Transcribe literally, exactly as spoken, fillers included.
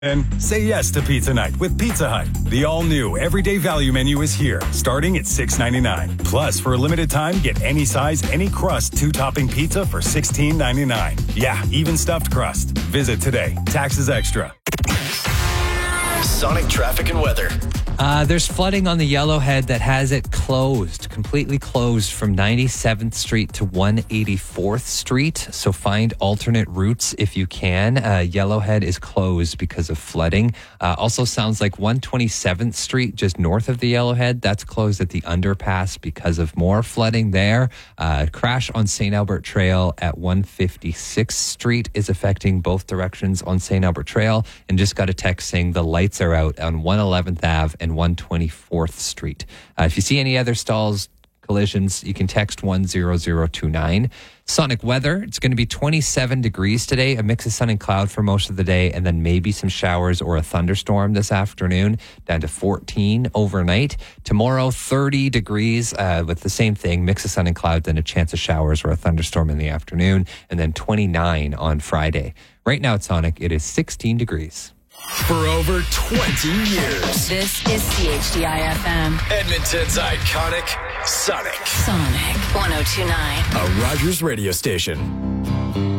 And say yes to pizza night with Pizza Hut. The all-new everyday value menu is here, starting at six ninety-nine. Plus, for a limited time, get any size, any crust, two-topping pizza for sixteen ninety-nine. Yeah, even stuffed crust. Visit today. Taxes extra. Sonic traffic and weather. Uh, there's flooding on the Yellowhead that has it closed, completely closed from ninety-seventh Street to one hundred eighty-fourth Street. So find alternate routes if you can. Uh, Yellowhead is closed because of flooding. Uh, also sounds like one hundred twenty-seventh Street, just north of the Yellowhead, that's closed at the underpass because of more flooding there. Uh, crash on Saint Albert Trail at one hundred fifty-sixth Street is affecting both directions on Saint Albert Trail. And just got a text saying the lights are out on one eleventh Avenue and one hundred twenty-fourth Street. Uh, if you see any other stalls, collisions, you can text one zero zero two nine. Sonic weather, it's going to be twenty-seven degrees today, a mix of sun and cloud for most of the day, and then maybe some showers or a thunderstorm this afternoon, down to fourteen overnight. Tomorrow, thirty degrees uh, with the same thing, mix of sun and cloud, then a chance of showers or a thunderstorm in the afternoon, and then twenty-nine on Friday. Right now at Sonic, it is sixteen degrees. For over twenty years. This is C H D I F M. Edmonton's iconic Sonic. Sonic one oh two nine. A Rogers radio station.